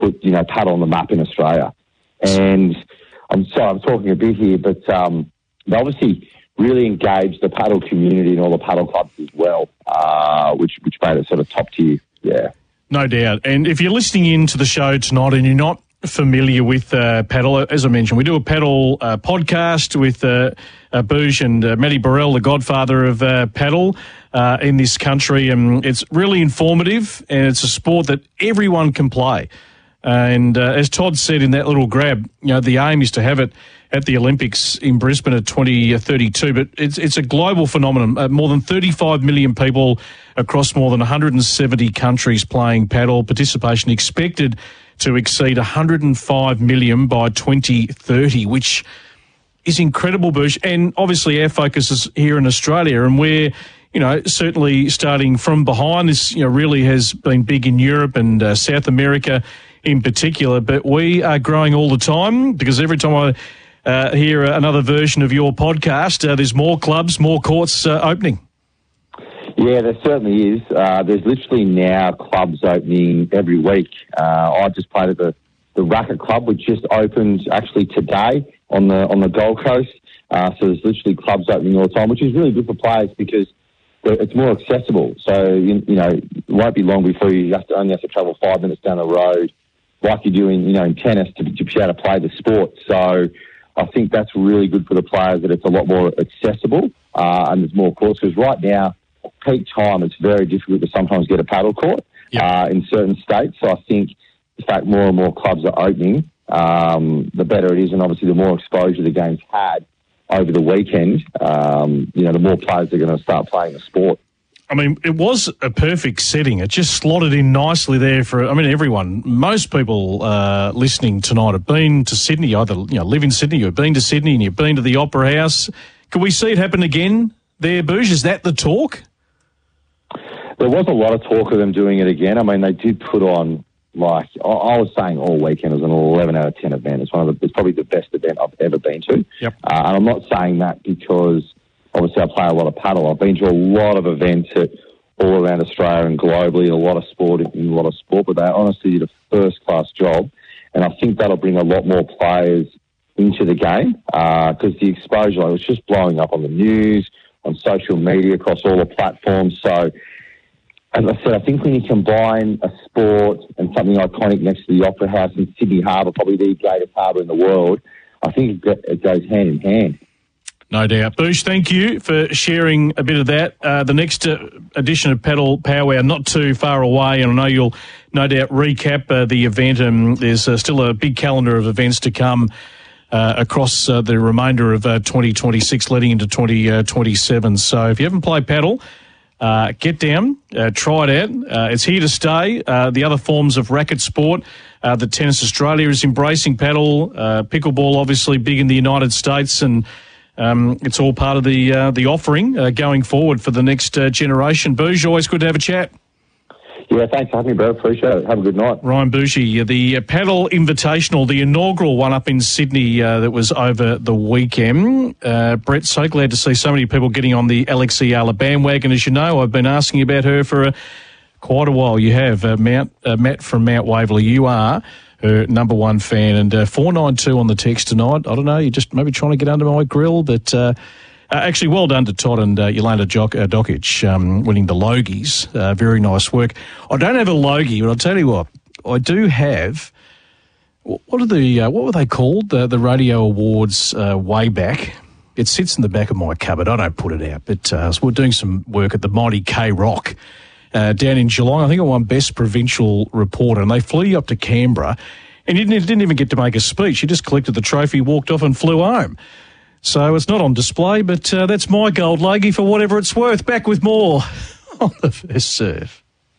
put paddle on the map in Australia. And I'm talking a bit here, but they obviously really engaged the paddle community and all the paddle clubs as well, which made it sort of top tier. Yeah, no doubt. And if you're listening in to the show tonight and you're not familiar with paddle, as I mentioned, we do a paddle podcast with Boosh and Matty Burrell, the godfather of paddle in this country, and it's really informative, and it's a sport that everyone can play. And as Todd said in that little grab, the aim is to have it at the Olympics in Brisbane at 2032, but it's a global phenomenon. More than 35 million people across more than 170 countries playing paddle. Participation expected to exceed 105 million by 2030, which is incredible, Bush. And obviously our focus is here in Australia, and we're, certainly starting from behind. This, really has been big in Europe and South America in particular, but we are growing all the time, because every time I hear another version of your podcast, there's more clubs, more courts opening. Yeah, there certainly is. There's literally now clubs opening every week. I just played at the Racket Club, which just opened actually today on the Gold Coast. So there's literally clubs opening all the time, which is really good for players because it's more accessible. So, it won't be long before you only have to travel 5 minutes down the road like you do in tennis to be able to play the sport. So I think that's really good for the players, that it's a lot more accessible and there's more courts, because right now, peak time, it's very difficult to sometimes get a paddle court in certain states. So I think the fact more and more clubs are opening, the better it is, and obviously the more exposure the game's had over the weekend, the more players are going to start playing the sport. I mean, it was a perfect setting. It just slotted in nicely there for, everyone. Most people listening tonight have been to Sydney, either live in Sydney, you've been to Sydney and you've been to the Opera House. Can we see it happen again there, Boosh? Is that the talk? There was a lot of talk of them doing it again. I mean, they did put on, I was saying all weekend, it was an 11 out of 10 event. It's probably the best event I've ever been to. Yep. And I'm not saying that because obviously I play a lot of paddle. I've been to a lot of events all around Australia and globally, a lot of sport, but they honestly did a first-class job. And I think that'll bring a lot more players into the game because the exposure, it was just blowing up on the news, on social media, across all the platforms. So, as I said, I think when you combine a sport and something iconic next to the Opera House in Sydney Harbour, probably the greatest harbour in the world, I think it goes hand in hand. No doubt. Boosh, thank you for sharing a bit of that. The next edition of Paddle Powwow, not too far away, and I know you'll no doubt recap the event, and there's still a big calendar of events to come across the remainder of 2026 leading into 2027. So if you haven't played paddle, get down, try it out. It's here to stay. The other forms of racket sport, the Tennis Australia is embracing paddle. Pickleball, obviously, big in the United States, and it's all part of the offering going forward for the next generation. Boosh, always good to have a chat. Yeah, thanks for having me, bro. Appreciate it. Have a good night. Ryan Booshy, the Paddle Invitational, the inaugural one up in Sydney that was over the weekend. Brett, so glad to see so many people getting on the Alexi Ayala bandwagon. As you know, I've been asking about her for quite a while. You have. Matt from Mount Waverley, you are her number one fan. And 492 on the text tonight. I don't know, you're just maybe trying to get under my grill, but... actually, well done to Todd and Yolanda Dokic winning the Logies. Very nice work. I don't have a Logie, but I'll tell you what, I do have. What were they called? The Radio Awards way back. It sits in the back of my cupboard. I don't put it out, but so we're doing some work at the mighty K-Rock down in Geelong. I think I won Best Provincial Reporter, and they flew you up to Canberra, and you didn't even get to make a speech. You just collected the trophy, walked off, and flew home. So it's not on display, but that's my gold Logie for whatever it's worth. Back with more on the First Serve.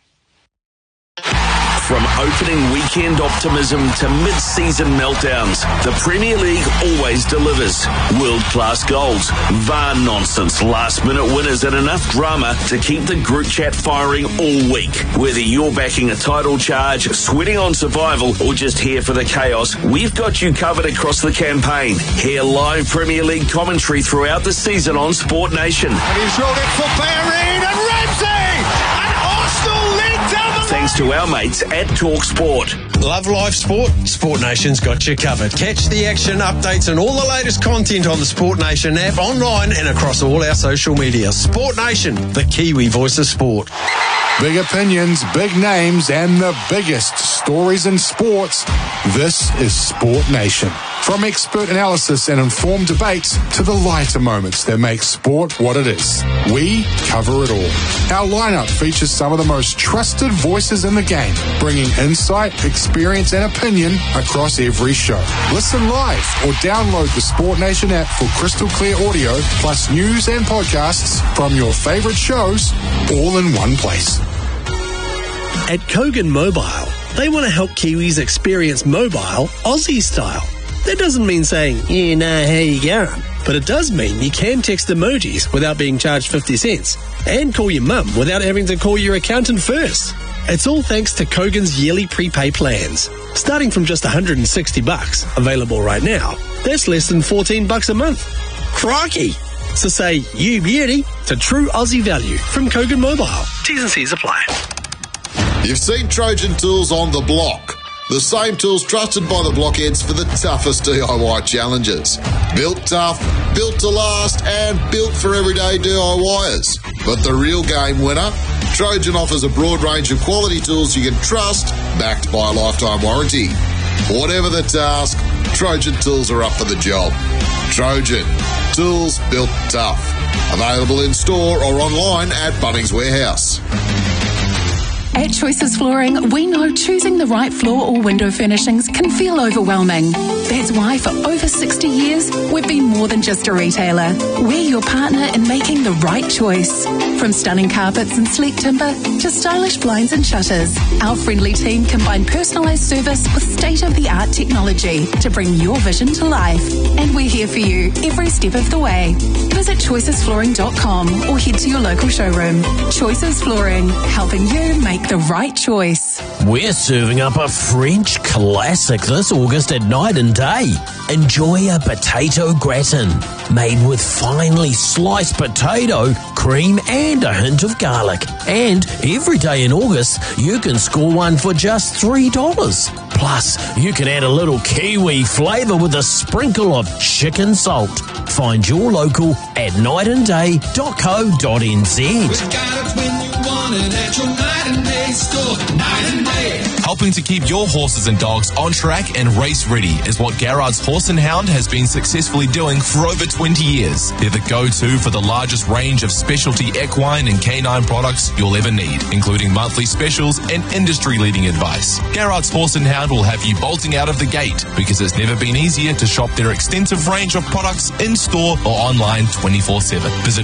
From opening weekend optimism to mid-season meltdowns, the Premier League always delivers. World-class goals, VAR nonsense, last-minute winners and enough drama to keep the group chat firing all week. Whether you're backing a title charge, sweating on survival, or just here for the chaos, we've got you covered across the campaign. Hear live Premier League commentary throughout the season on Sport Nation. And he's rolled it for Bellerin and Ramsey! And Arsenal lead down the Thanks to our mates at TalkSport. Love live sport? Sport Nation's got you covered. Catch the action, updates and all the latest content on the Sport Nation app, online and across all our social media. Sport Nation, the Kiwi voice of sport. Big opinions, big names, and the biggest stories in sports. This is Sport Nation. From expert analysis and informed debates to the lighter moments that make sport what it is, we cover it all. Our lineup features some of the most trusted voices in the game, bringing insight, experience, and opinion across every show. Listen live or download the Sport Nation app for crystal clear audio, plus news and podcasts from your favorite shows, all in one place. At Kogan Mobile, they want to help Kiwis experience mobile Aussie style. That doesn't mean saying, you know how you going, but it does mean you can text emojis without being charged 50 cents and call your mum without having to call your accountant first. It's all thanks to Kogan's yearly prepay plans. Starting from just $160, available right now, that's less than $14 a month. Crikey! So say, you beauty, to true Aussie value from Kogan Mobile. T's and C's apply. You've seen Trojan Tools on the block. The same tools trusted by the blockheads for the toughest DIY challenges. Built tough, built to last, and built for everyday DIYers. But the real game winner? Trojan offers a broad range of quality tools you can trust, backed by a lifetime warranty. Whatever the task, Trojan Tools are up for the job. Trojan, tools built tough. Available in store or online at Bunnings Warehouse. At Choices Flooring, we know choosing the right floor or window furnishings can feel overwhelming. That's why for over 60 years, we've been more than just a retailer. We're your partner in making the right choice. From stunning carpets and sleek timber to stylish blinds and shutters, our friendly team combine personalised service with state-of-the-art technology to bring your vision to life. And we're here for you every step of the way. Visit choicesflooring.com or head to your local showroom. Choices Flooring, helping you make the right choice. We're serving up a French classic this August at Night and Day. Enjoy a potato gratin made with finely sliced potato, cream and a hint of garlic. And every day in August, you can score one for just $3. Plus, you can add a little Kiwi flavour with a sprinkle of chicken salt. Find your local at nightandday.co.nz. We've got it when you want it at your Night and Day store. Night and Day. Helping to keep your horses and dogs on track and race ready is what Garrard's Horse and Hound has been successfully doing for over 20 years. They're the go-to for the largest range of specialty equine and canine products you'll ever need, including monthly specials and industry-leading advice. Garrard's Horse and Hound will have you bolting out of the gate because it's never been easier to shop their extensive range of products in-store or online 24/7. Visit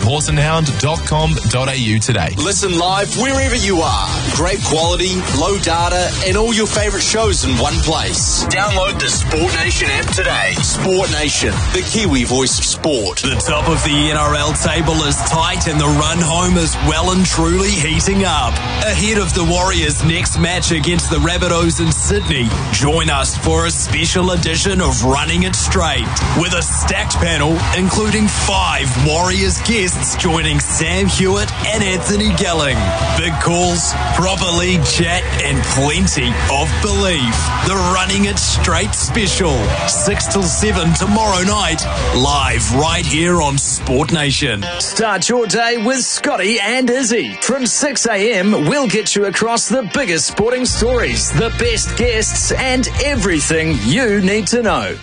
horseandhound.com.au today. Listen live wherever you are. Great quality, low data, and all your favourite shows in one place. Download the Sport Nation app today. Sport Nation, the Kiwi voice of sport. The top of the NRL table is tight and the run home is well and truly heating up. Ahead of the Warriors' next match against the Rabbitohs in Sydney, join us for a special edition of Running It Straight with a stacked panel including 5 Warriors guests joining Sam Hewitt and Anthony Gelling. Big calls, proper league chat and plenty of belief. The Running It Straight special, 6 till 7 tomorrow night, live right here on Sport Nation. Start your day with Scotty and Izzy. From 6 a.m, we'll get you across the biggest sporting stories, the best guests, and everything you need to know.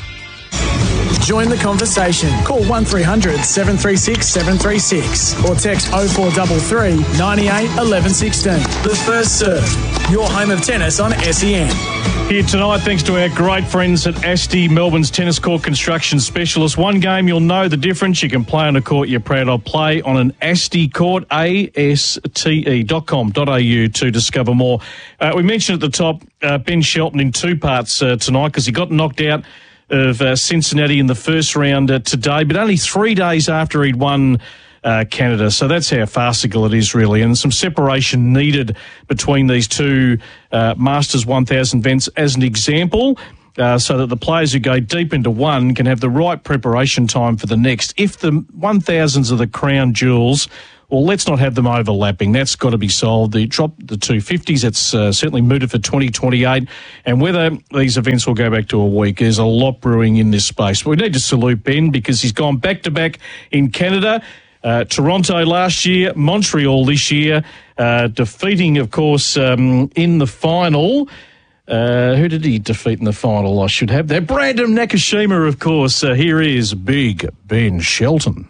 Join the conversation. Call 1300 736 736 or text 0433 98 11 16. The First Serve, your home of tennis on SEN. Here tonight, thanks to our great friends at Asti, Melbourne's tennis court construction specialist. One game, you'll know the difference. You can play on a court you're proud of. Play on an Asti court, ASTE.com.au to discover more. We mentioned at the top Ben Shelton in 2 parts tonight because he got knocked out of Cincinnati in the first round today, but only 3 days after he'd won Canada. So that's how farcical it is, really. And some separation needed between these two Masters 1000 events as an example, so that the players who go deep into one can have the right preparation time for the next. If the 1000s are the crown jewels, Well, let's not have them overlapping. That's got to be solved. The drop the 250s, it's certainly mooted for 2028. And whether these events will go back to a week, there's a lot brewing in this space. But we need to salute Ben because he's gone back-to-back in Canada. Toronto last year, Montreal this year, defeating, of course, in the final. Who did he defeat in the final? I should have that. Brandon Nakashima, of course. Here is Big Ben Shelton.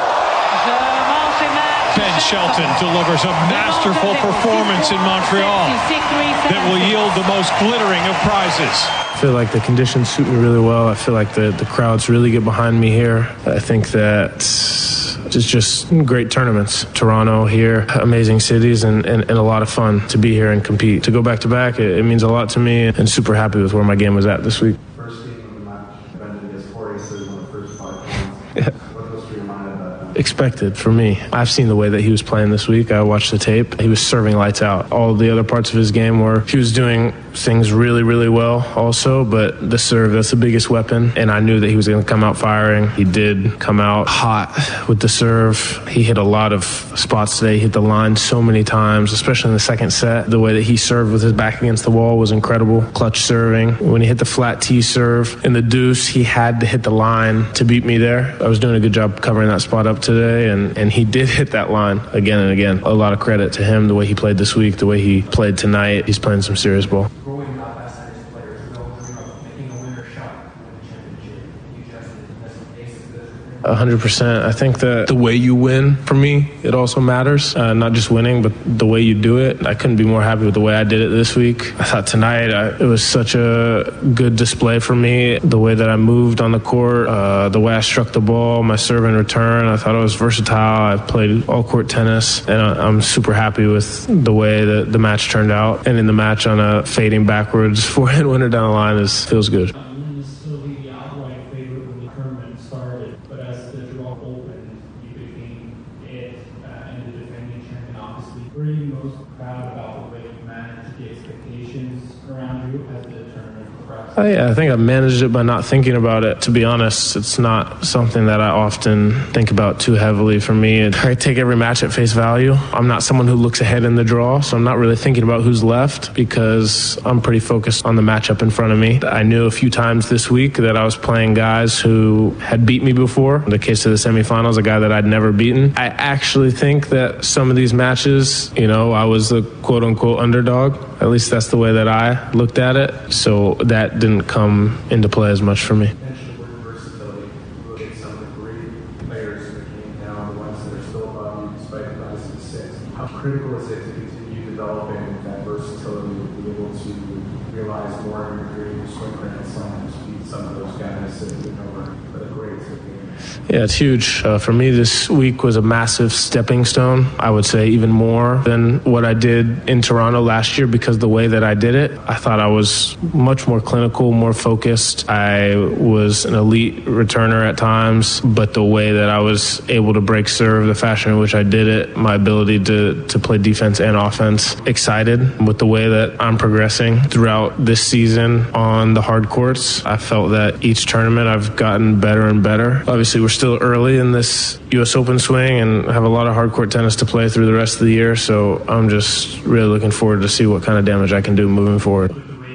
Ben Shelton delivers a masterful performance in Montreal that will yield the most glittering of prizes. I feel like the conditions suit me really well. I feel like the crowds really get behind me here. I think that it's just great tournaments. Toronto here, amazing cities, and a lot of fun to be here and compete. To go back-to-back, it means a lot to me, and super happy with where my game was at this week. First game of the match, Ben against Jorge Silva on the first 5 points. What was your mind about that? Expected for me. I've seen the way that he was playing this week. I watched the tape. He was serving lights out. All the other parts of his game were he was doing things really, really well also, but the serve, that's the biggest weapon, and I knew that he was going to come out firing. He did come out hot with the serve. He hit a lot of spots today. He hit the line so many times, especially in the second set. The way that he served with his back against the wall was incredible. Clutch serving. When he hit the flat T serve in the deuce, he had to hit the line to beat me there. I was doing a good job covering that spot up today, and he did hit that line again and again. A lot of credit to him, the way he played this week, the way he played tonight. He's playing some serious ball. 100%. I think that the way you win, for me, it also matters. Not just winning, but the way you do it. I couldn't be more happy with the way I did it this week. I thought tonight it was such a good display for me. The way that I moved on the court, the way I struck the ball, my serve and return. I thought I was versatile. I played all-court tennis, and I'm super happy with the way that the match turned out. And in the match on a fading backwards forehand winner down the line feels good. I think I managed it by not thinking about it. To be honest, it's not something that I often think about too heavily for me. I take every match at face value. I'm not someone who looks ahead in the draw, so I'm not really thinking about who's left because I'm pretty focused on the matchup in front of me. I knew a few times this week that I was playing guys who had beat me before. In the case of the semifinals, a guy that I'd never beaten. I actually think that some of these matches, I was the quote-unquote underdog. At least that's the way that I looked at it. So that didn't come into play as much for me. How critical is it to continue developing that versatility to be able to realize more of your creative swing grand slams, beat some of those guys that are great? Yeah, it's huge. For me, this week was a massive stepping stone. I would say even more than what I did in Toronto last year because the way that I did it, I thought I was much more clinical, more focused. I was an elite returner at times, but the way that I was able to break serve, the fashion in which I did it, my ability to play defense and offense, excited with the way that I'm progressing throughout this season on the hard courts. I felt that each tournament I've gotten better and better. Obviously, we're still early in this U.S. Open swing and have a lot of hard court tennis to play through the rest of the year, so I'm just really looking forward to see what kind of damage I can do moving forward.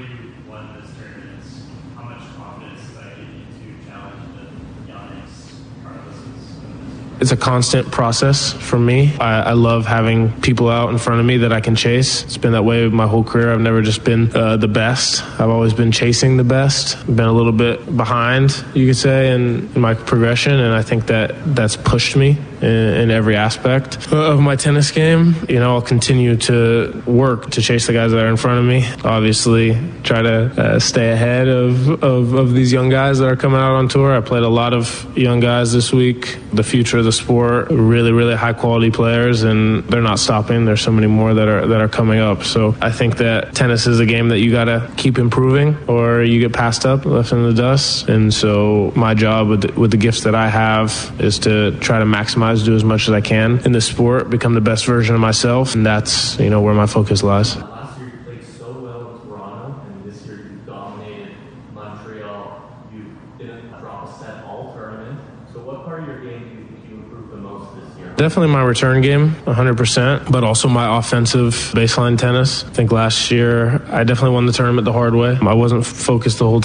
It's a constant process for me. I love having people out in front of me that I can chase. It's been that way my whole career. I've never just been the best. I've always been chasing the best. Been a little bit behind, you could say, in my progression, and I think that's pushed me in every aspect of my tennis game. I'll continue to work to chase the guys that are in front of me. Obviously, try to stay ahead of these young guys that are coming out on tour. I played a lot of young guys this week. The future of the sport, really, really high quality players, and they're not stopping. There's so many more that are coming up. So I think that tennis is a game that you got to keep improving, or you get passed up, left in the dust. And so my job with the gifts that I have is to try to maximize, do as much as I can in the sport, become the best version of myself, and that's where my focus lies. Last year you played so well in Toronto, and this year you dominated Montreal. You didn't drop a set all tournament. So what part of your game do you think Definitely my return game, 100%, but also my offensive baseline tennis. I think last year I definitely won the tournament the hard way. I wasn't focused the whole time